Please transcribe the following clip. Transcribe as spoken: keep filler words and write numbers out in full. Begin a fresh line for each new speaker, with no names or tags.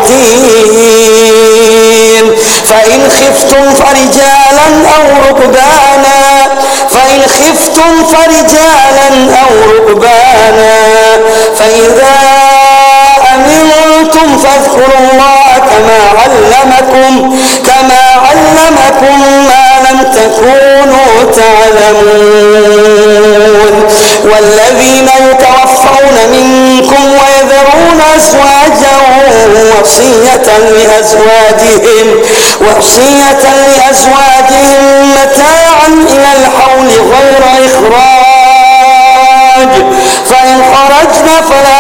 الدين. فإن خفتم فرجالا أو ركبانا فإن خفتم فرجالا أو ركبانا فإذا أمنتم فاذكروا الله كما علمكم كما علمكم ما لم تكونوا تعلمون. والذين يتوفون منكم ويذرون أزواجا وصية لأزواجهم وصية لأزواجهم متاعا إلى الحول غير إخراج فإن خرجن فلا